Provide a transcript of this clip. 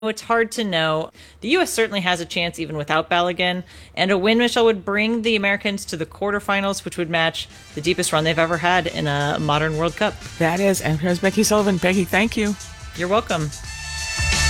It's hard to know. The U.S. certainly has a chance even without Balogun, and a win, Michelle, would bring the Americans to the quarterfinals, which would match the deepest run they've ever had in a modern World Cup. That is, and here's Becky Sullivan. Becky, thank you. You're welcome.